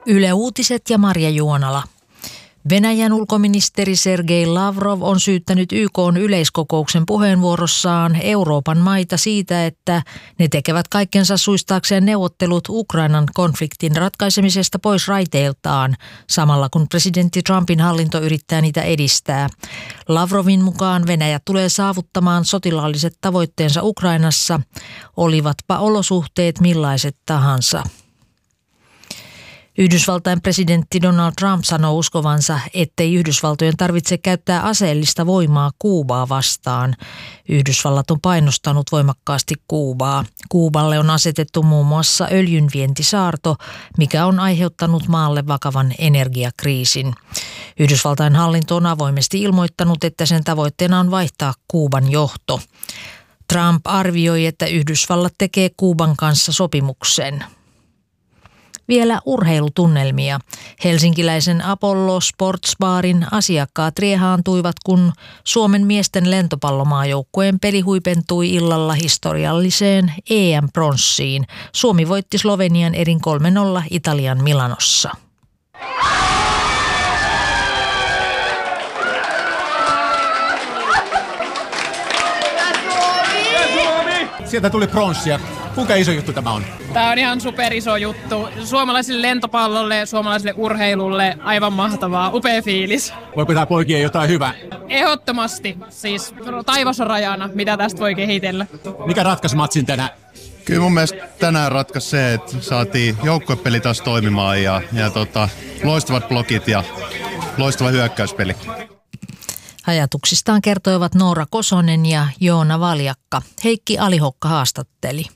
Yle Uutiset ja Marja Juonala. Venäjän ulkoministeri Sergei Lavrov on syyttänyt YK:n yleiskokouksen puheenvuorossaan Euroopan maita siitä, että ne tekevät kaikkensa suistaakseen neuvottelut Ukrainan konfliktin ratkaisemisesta pois raiteiltaan, samalla kun presidentti Trumpin hallinto yrittää niitä edistää. Lavrovin mukaan Venäjä tulee saavuttamaan sotilaalliset tavoitteensa Ukrainassa, olivatpa olosuhteet millaiset tahansa. Yhdysvaltain presidentti Donald Trump sanoo uskovansa, ettei Yhdysvaltojen tarvitse käyttää aseellista voimaa Kuubaa vastaan. Yhdysvallat on painostanut voimakkaasti Kuubaa. Kuuballe on asetettu muun muassa öljynvientisaarto, mikä on aiheuttanut maalle vakavan energiakriisin. Yhdysvaltain hallinto on avoimesti ilmoittanut, että sen tavoitteena on vaihtaa Kuuban johto. Trump arvioi, että Yhdysvallat tekee Kuuban kanssa sopimuksen. Vielä urheilutunnelmia. Helsinkiläisen Apollo Sports Barin asiakkaat riehaantuivat, kun Suomen miesten lentopallomaajoukkueen peli huipentui illalla historialliseen EM-pronssiin. Suomi voitti Slovenian erin 3-0 Italian Milanossa. Sieltä tuli pronssia. Kuinka iso juttu tämä on? Tämä on ihan superiso juttu. Suomalaiselle lentopallolle, suomalaiselle urheilulle aivan mahtavaa. Upea fiilis. Voiko tämä poikien jotain hyvää? Ehdottomasti. Siis taivas on rajana, mitä tästä voi kehitellä. Mikä ratkaisi matsin tänään? Kyllä mun mielestä tänään ratkaisi se, että saatiin joukkuepeli taas toimimaan ja loistavat blokit ja loistava hyökkäyspeli. Ajatuksistaan kertoivat Noora Kosonen ja Joona Valjakka. Heikki Alihokka haastatteli.